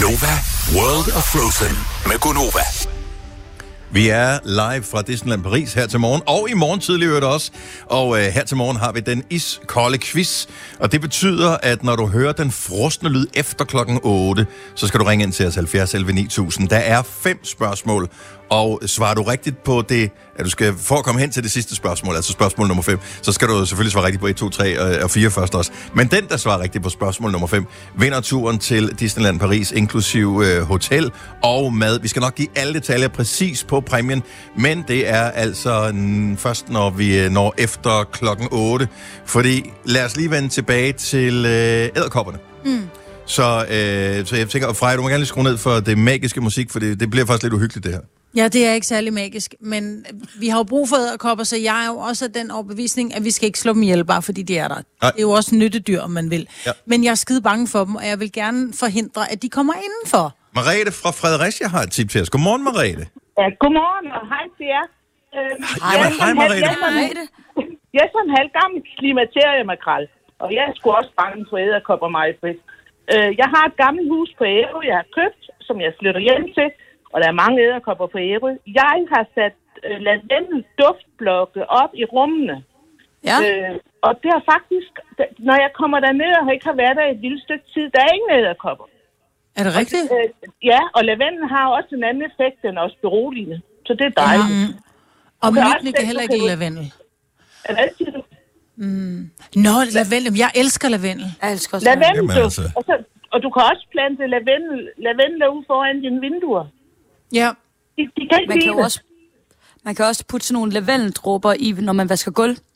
Gonova, World of Frozen med Gonova. Vi er live fra Disneyland Paris her til morgen, og i morgen tidlig øvrigt også. Og her til morgen har vi den iskolde quiz. Og det betyder, at når du hører den frosne lyd efter klokken 8, så skal du ringe ind til os 70 11 9000. Der er 5 spørgsmål, og svarer du rigtigt på det, at du skal for at komme hen til det sidste spørgsmål, altså spørgsmål nummer 5, så skal du selvfølgelig svare rigtigt på 1, 2, 3 og 4 først også. Men den, der svarer rigtigt på spørgsmål nummer 5, vinder turen til Disneyland Paris, inklusiv hotel og mad. Vi skal nok give alle detaljer præcis på præmien, men det er altså først, når vi når efter klokken 8. Fordi lad os lige vende tilbage til edderkopperne. Så jeg tænker, Freja, du må gerne lige skrue ned for det magiske musik, for det bliver faktisk lidt uhyggeligt, det her. Ja, det er ikke særlig magisk, men vi har jo brug for edderkopper, så jeg er jo også af den overbevisning, at vi skal ikke slå dem ihjel, bare fordi de er der. Nej. Det er jo også nyttedyr, om man vil. Ja. Men jeg er skide bange for dem, og jeg vil gerne forhindre, at de kommer indenfor. Merete fra Fredericia har et tip til os. Godmorgen, Merete. Ja, godmorgen, og hej til jer. Hej, Merete. Jeg er sådan en halvgammel klimateriemakrel, og jeg er sgu også bange for edderkopper, mig frit. Jeg har et gammelt hus på Ærø, jeg har købt, som jeg flytter hjem til, og der er mange edderkopper på Ærø. Jeg har sat lavendel duftblokke op i rummene. Ja. Og det er faktisk, når jeg kommer derned og ikke har været der et lille stykke tid, der er ingen edderkopper. Er det rigtigt? Ja, og lavendel har også en anden effekt end også beroligende. Så det er dejligt. Og myggene kan heller ikke lide lavendel. Hvad siger du? Nå, lavendel. Jeg elsker lavendel. Jeg elsker også lavendel. Altså. Og du kan også plante lavendel ude foran dine vinduer. Ja. De kan ikke man kan også putte sådan nogle lavendeldråber i, når man vasker gulv.